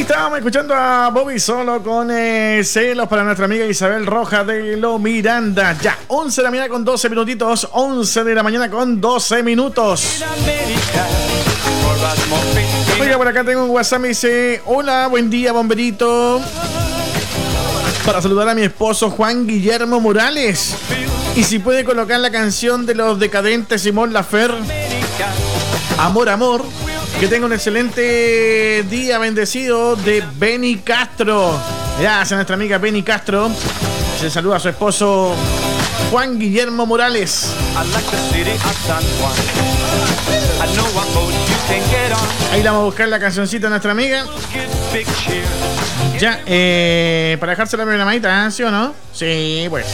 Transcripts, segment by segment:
Estábamos escuchando a Bobby Solo con Celos para nuestra amiga Isabel Roja de Lo Miranda. Ya, 11 de la mañana con 12 minutitos. 11 de la mañana con 12 minutos. Oiga, por acá tengo un WhatsApp, me dice: hola, buen día, bomberito. Para saludar a mi esposo Juan Guillermo Morales. Y si puede colocar la canción de Los Decadentes, Simón Laferte, Amor, Amor. Que tenga un excelente día bendecido, de Benny Castro. Gracias a nuestra amiga Benny Castro. Se saluda a su esposo Juan Guillermo Morales. Ahí la vamos a buscar la cancioncita de nuestra amiga. Ya, para dejársela programadita, ¿sí o no? Sí, pues.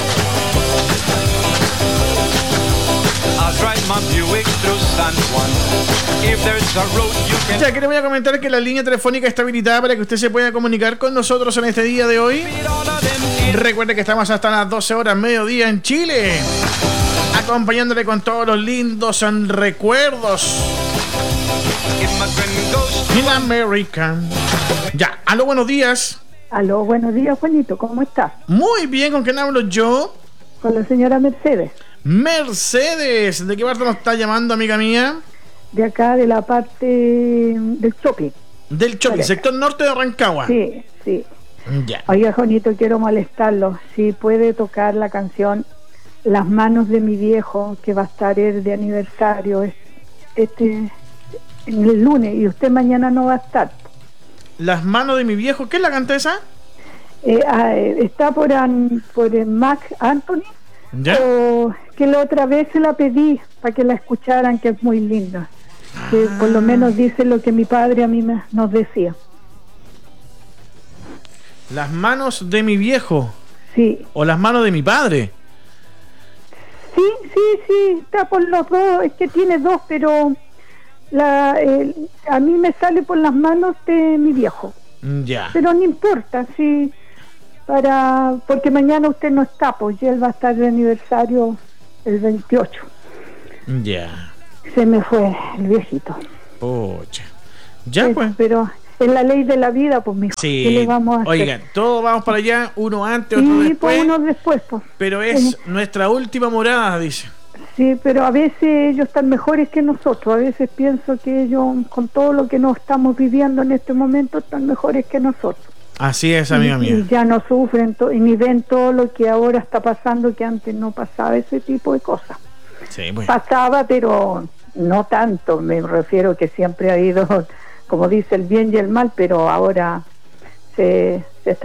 Ya que le voy a comentar que la línea telefónica está habilitada para que usted se pueda comunicar con nosotros en este día de hoy. Recuerde que estamos hasta las 12 horas mediodía en Chile, acompañándole con todos los lindos recuerdos in American. Ya, aló, buenos días. Aló, buenos días, Juanito, ¿cómo está? Muy bien, ¿con quién hablo yo? Con la señora Mercedes. Mercedes, ¿de qué parte nos está llamando, amiga mía? De acá, de la parte del Chopi. Del Chopi, sector norte de Rancagua. Sí, sí. Ya. Oiga, Juanito, quiero molestarlo. Si puede tocar la canción Las manos de mi viejo, que va a estar de aniversario en el lunes, y usted mañana no va a estar. Las manos de mi viejo, ¿qué es la canta esa? Está por Mac Anthony. ¿Ya? Que la otra vez se la pedí para que la escucharan, que es muy linda. Que por lo menos dice lo que mi padre a mí nos decía. Las manos de mi viejo. Sí. O las manos de mi padre. Sí, está por los dos. Es que tiene dos, pero a mí me sale por las manos de mi viejo. Ya. Pero no importa, sí. Porque mañana usted no está, pues ya él va a estar de aniversario el 28. Ya. Se me fue el viejito. Pocha. Ya, pues. Pero es la ley de la vida, pues, mijo. Sí. ¿Qué le vamos a hacer? Oigan, todos vamos para allá, uno antes, otro Sí, después. pues uno después, pues. Pero es nuestra última morada, dice. Sí, pero a veces ellos están mejores que nosotros. A veces pienso que ellos, con todo lo que nos estamos viviendo en este momento, están mejores que nosotros. Así es, amiga mía. Y ya no sufren ni ven todo lo que ahora está pasando, que antes no pasaba ese tipo de cosas. Sí, bueno. Pasaba, pero no tanto. Me refiero que siempre ha ido, como dice, el bien y el mal, pero ahora se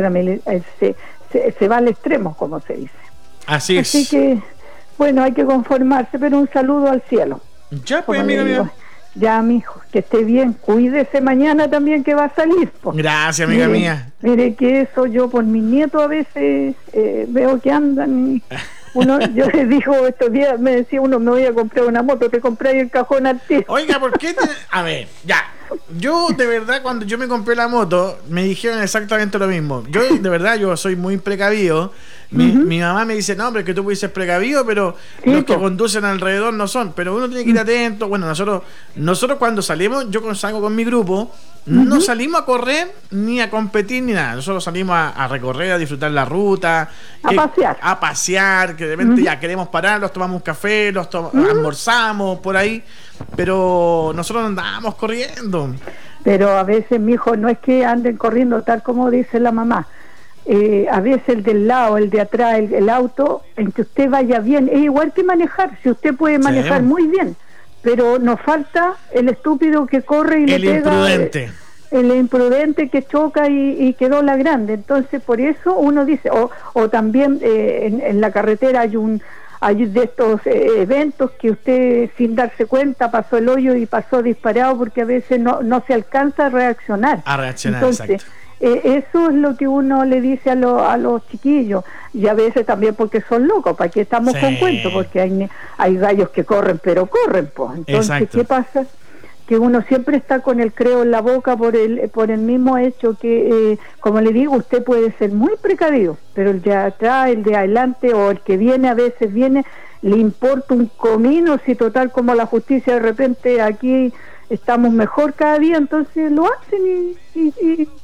va al extremo, como se dice. Así es. Así que, bueno, hay que conformarse, pero un saludo al cielo. Ya, pues, amiga mía. Ya, mijo, que esté bien, cuídese mañana también, que va a salir. Gracias, amiga mía. Mire que eso yo por mis nietos a veces veo que andan y yo les digo estos días, me decía uno, me voy a comprar una moto, te compré el cajón al tío. Oiga, ¿por qué? A ver, ya. Yo, de verdad, cuando yo me compré la moto, me dijeron exactamente lo mismo. Yo, de verdad, yo soy muy precavido. Mi mamá me dice, no, hombre, que tú puedes ser precavido, pero sí, los que conducen alrededor no son. Pero uno tiene que ir atento. Bueno, nosotros cuando salimos, yo salgo con mi grupo, no salimos a correr, ni a competir, ni nada. Nosotros salimos a recorrer, a disfrutar la ruta. A pasear, que de repente ya queremos parar, nos tomamos un café, almorzamos por ahí. Pero nosotros no andábamos corriendo. Pero a veces, mijo, no es que anden corriendo tal como dice la mamá. A veces el del lado, el de atrás, el auto, en que usted vaya bien, es igual que manejar. Si usted puede manejar muy bien, pero nos falta el estúpido que corre y le pega. Imprudente. El imprudente que choca y quedó la grande. Entonces, por eso uno dice, o también en la carretera hay de estos eventos que usted sin darse cuenta pasó el hoyo y pasó disparado, porque a veces no se alcanza a reaccionar. Entonces, exacto. Eso es lo que uno le dice a los chiquillos, y a veces también porque son locos, para que estamos con cuentos, porque hay gallos que corren, pero corren, pues. Entonces, exacto. ¿Qué pasa? Que uno siempre está con el creo en la boca por el mismo hecho que, como le digo, usted puede ser muy precavido, pero el de atrás, el de adelante o el que viene, a veces viene, le importa un comino, si total como la justicia de repente aquí estamos mejor cada día, entonces lo hacen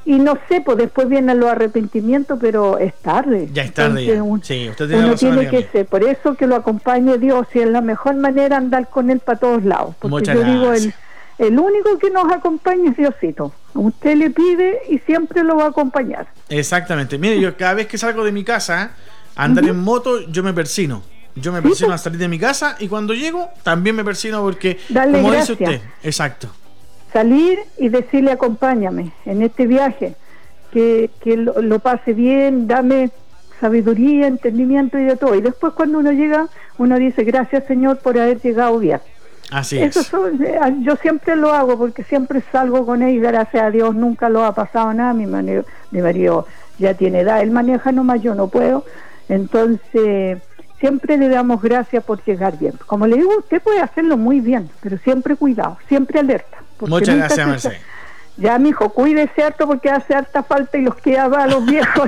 y no sé, pues después vienen los arrepentimientos, pero es tarde. Ya es tarde. Entonces, sí, usted tiene uno razón, tiene amiga que ser, por eso que lo acompañe Dios, y es la mejor manera andar con Él para todos lados. Porque Muchas yo gracias. digo, el único que nos acompaña es Diosito. Usted le pide y siempre lo va a acompañar. Exactamente. Mire, yo cada vez que salgo de mi casa a andar en moto, yo me persino. Yo me persino a salir de mi casa y cuando llego también me persino porque, Dale como gracias. dice usted, exacto. Salir y decirle acompáñame en este viaje, que lo pase bien, dame sabiduría, entendimiento y de todo. Y después cuando uno llega, uno dice gracias Señor por haber llegado bien. Así Eso es. yo siempre lo hago porque siempre salgo con él y gracias a Dios nunca lo ha pasado nada. Mi marido ya tiene edad, él maneja nomás, yo no puedo. Entonces siempre le damos gracias por llegar bien. Como le digo, usted puede hacerlo muy bien, pero siempre cuidado, siempre alerta. Muchas gracias, Mercedes. Ya, mijo, cuídese harto porque hace harta falta y los queda a los viejos.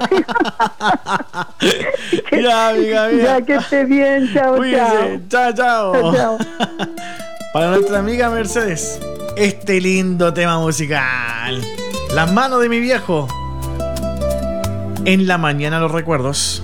Ya, amiga. Ya, que esté bien, chao, Cuídese. Chao, chao. chao. Para nuestra amiga Mercedes, este lindo tema musical. Las manos de mi viejo. En la mañana los recuerdos.